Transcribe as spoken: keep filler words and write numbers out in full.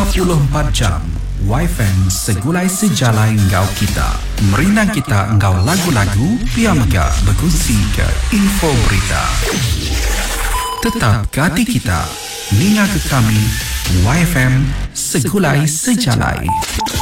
dua puluh empat jam Y F M segulai sejalai ngau kita. Merinang kita ngau lagu-lagu, pia mega berkongsi ke info berita. Tetap ke hati kita, ninga ke kami, Y F M segulai sejalai.